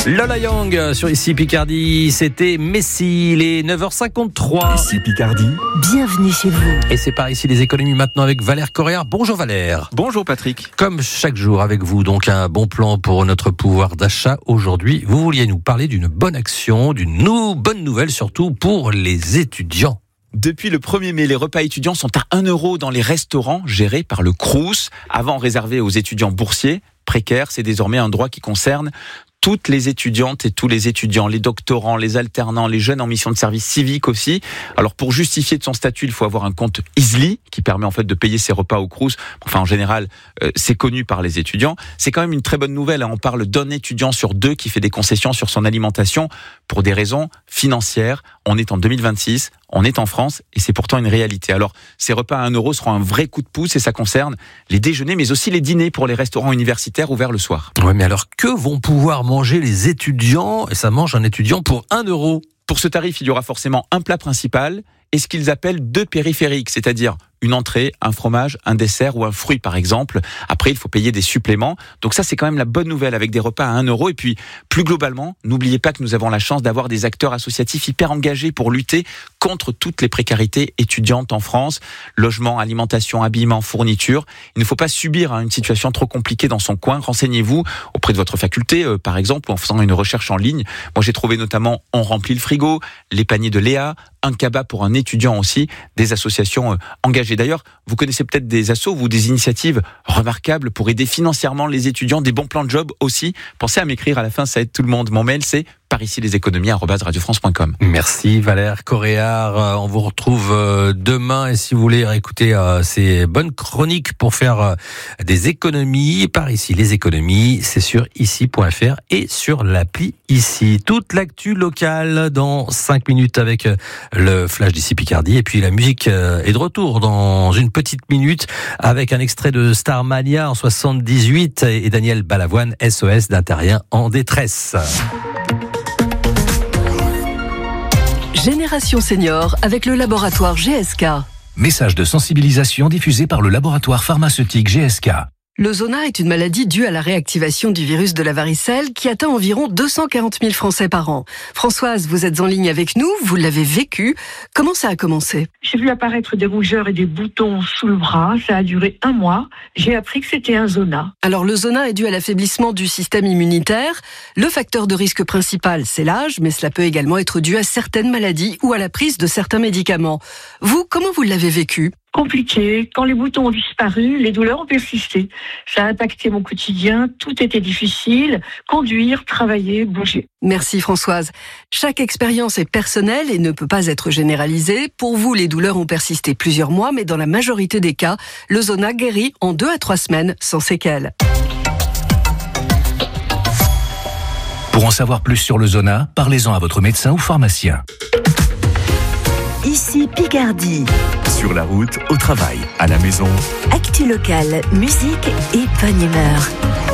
Lola Young sur Ici Picardie, c'était Messi, les 9h53. Ici Picardie, bienvenue chez vous. Et c'est par ici les économies maintenant avec Valère Correa. Bonjour Valère. Bonjour Patrick. Comme chaque jour avec vous, donc un bon plan pour notre pouvoir d'achat. Aujourd'hui, vous vouliez nous parler d'une bonne action, d'une bonne nouvelle surtout pour les étudiants. Depuis le 1er mai, les repas étudiants sont à 1 € dans les restaurants gérés par le Crous. Avant réservé aux étudiants boursiers, précaires, c'est désormais un droit qui concerne toutes les étudiantes et tous les étudiants, les doctorants, les alternants, les jeunes en mission de service civique aussi. Alors pour justifier de son statut, il faut avoir un compte Eazly qui permet en fait de payer ses repas au Crous. Enfin en général, c'est connu par les étudiants. C'est quand même une très bonne nouvelle. On parle d'un étudiant sur 2 qui fait des concessions sur son alimentation pour des raisons financières. On est en 2026, on est en France et c'est pourtant une réalité. Alors ces repas à 1 € seront un vrai coup de pouce et ça concerne les déjeuners mais aussi les dîners pour les restaurants universitaires ouverts le soir. Ouais, mais alors que vont pouvoir manger les étudiants? Et ça mange un étudiant pour 1 €. Pour ce tarif, il y aura forcément un plat principal et ce qu'ils appellent 2 périphériques, c'est-à-dire une entrée, un fromage, un dessert ou un fruit par exemple. Après, il faut payer des suppléments. Donc ça, c'est quand même la bonne nouvelle avec des repas à 1 €. Et puis, plus globalement, n'oubliez pas que nous avons la chance d'avoir des acteurs associatifs hyper engagés pour lutter contre toutes les précarités étudiantes en France. Logement, alimentation, habillement, fourniture. Il ne faut pas subir une situation trop compliquée dans son coin. Renseignez-vous auprès de votre faculté, par exemple, ou en faisant une recherche en ligne. Moi, j'ai trouvé notamment On remplit le frigo, les paniers de Léa, un cabas pour un étudiant aussi, des associations engagées. D'ailleurs, vous connaissez peut-être des assos ou des initiatives remarquables pour aider financièrement les étudiants, des bons plans de job aussi. Pensez à m'écrire à la fin, ça aide tout le monde. Mon mail, c'est paricileséconomies@radiofrance.com. Merci Valère Correa. On vous retrouve demain et si vous voulez écouter ces bonnes chroniques pour faire des économies, par ici les économies, c'est sur ici.fr et sur l'appli Ici. Toute l'actu locale dans 5 minutes avec le flash d'Ici Picardie et puis la musique est de retour dans une petite minute avec un extrait de Starmania en 78 et Daniel Balavoine, SOS d'un terrien en détresse. Génération Senior avec le laboratoire GSK. message de sensibilisation diffusé par le laboratoire pharmaceutique GSK. Le zona est une maladie due à la réactivation du virus de la varicelle qui atteint environ 240 000 Français par an. Françoise, vous êtes en ligne avec nous, vous l'avez vécu. Comment ça a commencé ? J'ai vu apparaître des rougeurs et des boutons sous le bras. Ça a duré 1 mois. J'ai appris que c'était un zona. Alors le zona est dû à l'affaiblissement du système immunitaire. Le facteur de risque principal, c'est l'âge, mais cela peut également être dû à certaines maladies ou à la prise de certains médicaments. Vous, comment vous l'avez vécu ? Compliqué. Quand les boutons ont disparu, les douleurs ont persisté. Ça a impacté mon quotidien. Tout était difficile. Conduire, travailler, bouger. Merci Françoise. Chaque expérience est personnelle et ne peut pas être généralisée. Pour vous, les douleurs ont persisté plusieurs mois, mais dans la majorité des cas, le zona guérit en 2 à 3 semaines sans séquelles. Pour en savoir plus sur le zona, parlez-en à votre médecin ou pharmacien. Ici Picardie. Sur la route, au travail, à la maison. Actu locale, musique et bonne humeur.